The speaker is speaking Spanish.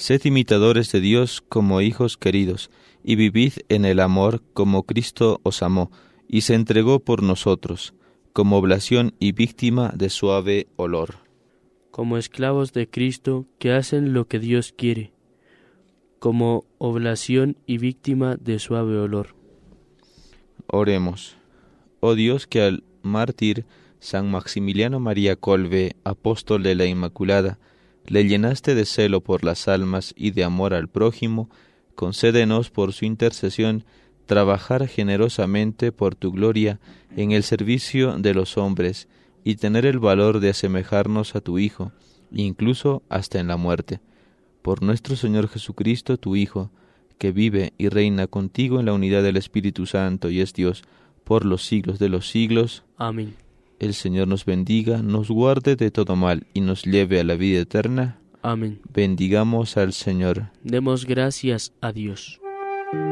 Sed imitadores de Dios como hijos queridos, y vivid en el amor como Cristo os amó, y se entregó por nosotros, como oblación y víctima de suave olor. Como esclavos de Cristo que hacen lo que Dios quiere, como oblación y víctima de suave olor. Oremos. Oh Dios, que al mártir San Maximiliano María Kolbe, apóstol de la Inmaculada, le llenaste de celo por las almas y de amor al prójimo, concédenos por su intercesión trabajar generosamente por tu gloria en el servicio de los hombres y tener el valor de asemejarnos a tu Hijo, incluso hasta en la muerte. Por nuestro Señor Jesucristo, tu Hijo, que vive y reina contigo en la unidad del Espíritu Santo y es Dios por los siglos de los siglos. Amén. El Señor nos bendiga, nos guarde de todo mal y nos lleve a la vida eterna. Amén. Bendigamos al Señor. Demos gracias a Dios.